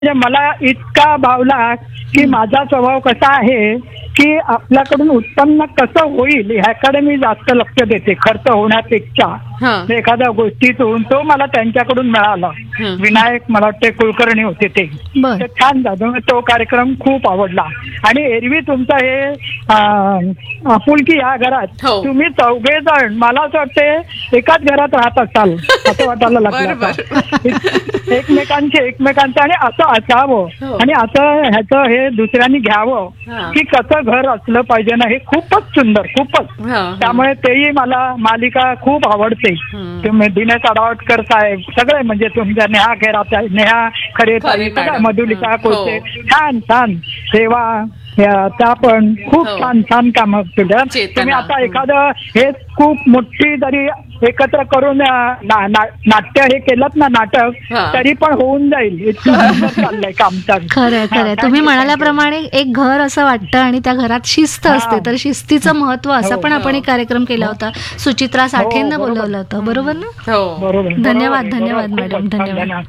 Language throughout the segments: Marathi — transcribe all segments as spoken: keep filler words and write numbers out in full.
म्हणजे मला इतका भावला की माझा स्वभाव कसा आहे की आपल्याकडून उत्पन्न कसं होईल ह्याकडे मी जास्त लक्ष देते. खर्च होण्यापेक्षा एखाद्या गोष्टीतून तो मला त्यांच्याकडून मिळाला. विनायक मला वाटते कुलकर्णी होते ते छान झालं. तो कार्यक्रम खूप आवडला. आणि एरवी तुमचं हे आपुलकी या घरात तुम्ही चौघे जण मला असं वाटते एकाच घरात राहत असाल असं वाटायला लागलं. एकमेकांचे एकमेकांचं आणि असं असावं आणि असं ह्याचं हे दुसऱ्यांनी घ्यावं की कसं घर असलं पाहिजे ना. हे खूपच सुंदर खूपच. त्यामुळे तेही मला मालिका खूप आवडते. तुम्ही दिनेश आडवाडकर साहेब सगळे म्हणजे तुमच्या नेहा खेरात नेहा खरे मधुलिका कोसे छान छान सेवा त्या पण खूप छान छान काम केलं तुम्ही. आता एखादं हे खूप मोठी जरी एकत्र करून नाट्य हे केलं ना नाटक तरी पण होऊन जाईल इतकं चाललंय काम. खरंय खरंय तुम्ही म्हणाल्याप्रमाणे एक घर असं वाटतं आणि त्या घरात शिस्त असते. तर शिस्तीचं महत्व असा पण आपण एक कार्यक्रम केला होता. सुचित्रा साठेंना बोलवलं होतं बरोबर ना. बरोबर. धन्यवाद धन्यवाद मॅडम धन्यवाद.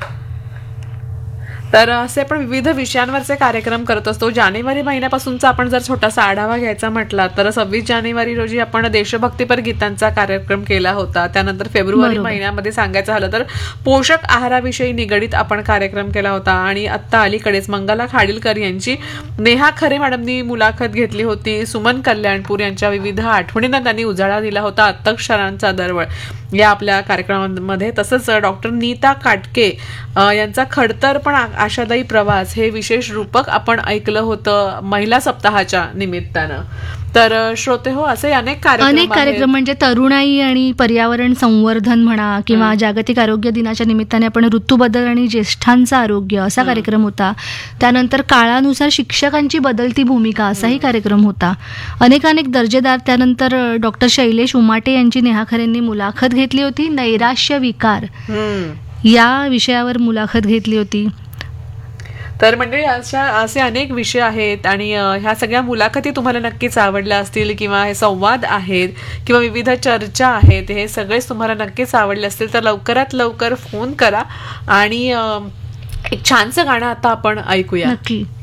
तर असे आपण विविध विषयांवरचे कार्यक्रम करत असतो. जानेवारी महिन्यापासूनचा आपण जर छोटासा आढावा घ्यायचा म्हटला तर सव्वीस जानेवारी रोजी आपण देशभक्तीपर गीतांचा कार्यक्रम केला होता. त्यानंतर फेब्रुवारी महिन्यामध्ये सांगायचं झालं तर पोषक आहाराविषयी निगडीत आपण कार्यक्रम केला होता. आणि आत्ता अलीकडेच मंगला खाडीलकर यांची नेहा खरे मॅडमनी मुलाखत घेतली होती. सुमन कल्याणपूर यांच्या विविध आठवणींना त्यांनी उजाळा दिला होता. अत्तक्षरांचा दरवळ या आपल्या कार्यक्रमामध्ये. तसंच डॉक्टर नीता काटके यांचा खडतर पण आशादायी प्रवास हे विशेष रूपक आपण ऐकलं होतं महिला सप्ताहाच्या निमित्तानं. तर श्रोते हो असे अनेक कार्यक्रम अनेक कार्यक्रम म्हणजे तरुणाई आणि पर्यावरण संवर्धन म्हणा किंवा जागतिक आरोग्य दिनाच्या निमित्ताने आपण ऋतूबदल आणि ज्येष्ठांचं आरोग्य असा कार्यक्रम होता. त्यानंतर काळानुसार शिक्षकांची बदलती भूमिका असाही कार्यक्रम होता. अनेक अनेक दर्जेदार. त्यानंतर डॉक्टर शैलेश उमाटे यांची नेहा खरेंनी मुलाखत घेतली होती. नैराश्य विकार या विषयावर मुलाखत घेतली होती. तर म्हणजे अशा असे अनेक विषय आहेत आणि ह्या सगळ्या मुलाखती तुम्हाला नक्कीच आवडल्या असतील किंवा हे संवाद आहेत किंवा विविध चर्चा आहेत हे सगळेच तुम्हाला नक्कीच आवडले असतील. तर लवकरात लवकर फोन करा आणि एक छानसं गाणं आता आपण ऐकूया. नक्की.